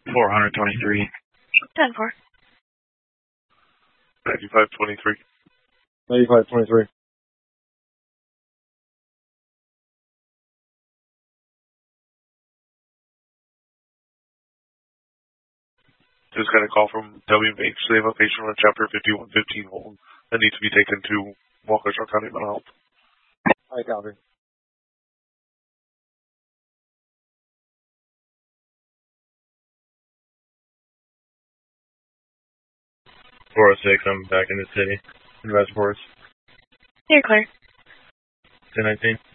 423. 10-4. 9523. 9523. Just got a call from WMH. They have a patient on Chapter 5115 hold that needs to be taken to Waukesha County Mental Health. I copy. 406, I'm back in the city. In Reservoirs. You're clear. 1019.